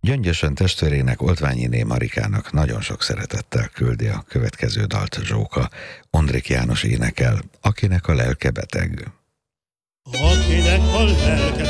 Gyöngyösen testvérének, Oldványiné Marikának nagyon sok szeretettel küldi a következő dalt Zsóka. Ondrik János énekel, Akinek a lelke beteg. Akinek a lelke